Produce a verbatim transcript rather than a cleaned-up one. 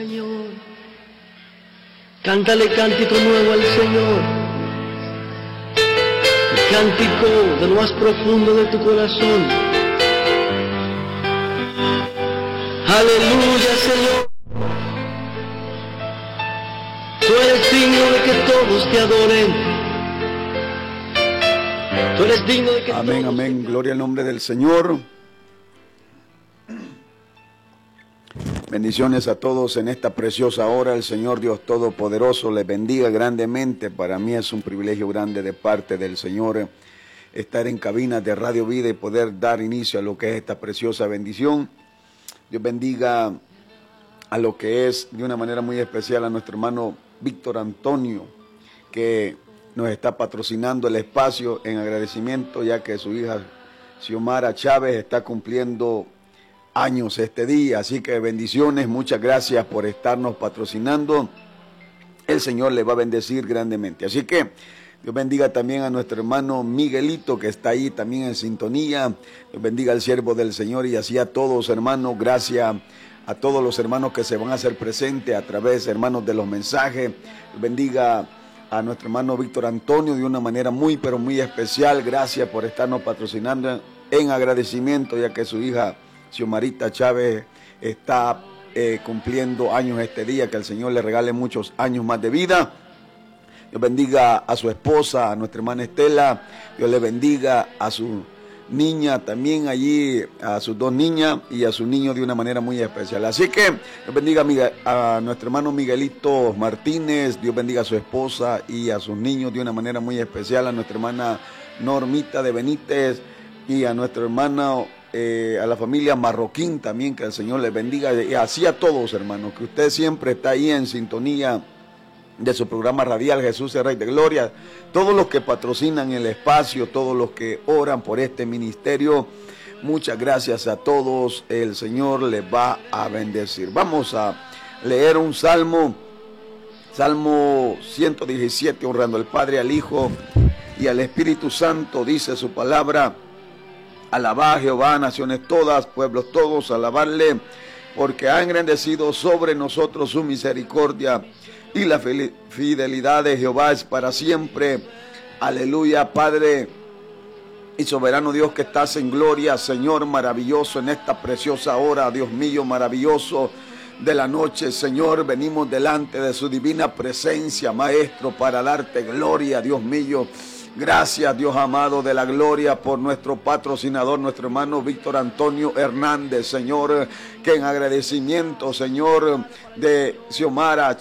Señor, cántale cántico nuevo al Señor, el cántico de lo más profundo de tu corazón. Aleluya, Señor. Tú eres digno de que todos te adoren. Tú eres digno de que amén, todos amén. te... Gloria al nombre del Señor. Bendiciones a todos en esta preciosa hora. El Señor Dios Todopoderoso les bendiga grandemente. Para mí es un privilegio grande de parte del Señor estar en cabina de Radio Vida y poder dar inicio a lo que es esta preciosa bendición. Dios bendiga a lo que es de una manera muy especial a nuestro hermano Víctor Antonio, que nos está patrocinando el espacio en agradecimiento, ya que su hija Xiomara Chávez está cumpliendo años este día. Así que bendiciones, muchas gracias por estarnos patrocinando. El Señor le va a bendecir grandemente. Así que Dios bendiga también a nuestro hermano Miguelito, que está ahí también en sintonía. Dios bendiga al siervo del Señor y así a todos, hermanos. Gracias a todos los hermanos que se van a hacer presentes a través, hermanos, de los mensajes. Dios bendiga a nuestro hermano Víctor Antonio de una manera muy, pero muy especial. Gracias por estarnos patrocinando en agradecimiento, ya que su hija Xiomarita Chávez está eh, cumpliendo años este día. Que el Señor le regale muchos años más de vida. Dios bendiga a su esposa, a nuestra hermana Estela. Dios le bendiga a su niña también allí, a sus dos niñas y a su niño de una manera muy especial. Así que Dios bendiga a, a nuestro hermano Miguelito Martínez. Dios bendiga a su esposa y a sus niños de una manera muy especial. A nuestra hermana Normita de Benítez y a nuestra hermana Eh, a la familia Marroquín también, que el Señor les bendiga, y así a todos, hermanos, que usted siempre está ahí en sintonía de su programa radial Jesús es Rey de Gloria, todos los que patrocinan el espacio, todos los que oran por este ministerio, muchas gracias a todos. El Señor les va a bendecir. Vamos a leer un salmo, Salmo ciento diecisiete, honrando al Padre, al Hijo y al Espíritu Santo. Dice su palabra: alabad a Jehová, naciones todas, pueblos todos, alabarle, porque ha engrandecido sobre nosotros su misericordia, y la fidelidad de Jehová es para siempre. Aleluya. Padre y soberano Dios, que estás en gloria, Señor maravilloso, en esta preciosa hora, Dios mío, maravilloso de la noche, Señor, venimos delante de su divina presencia, Maestro, para darte gloria, Dios mío. Gracias, Dios amado de la gloria, por nuestro patrocinador, nuestro hermano Víctor Antonio Hernández, Señor, que en agradecimiento, Señor, de Xiomara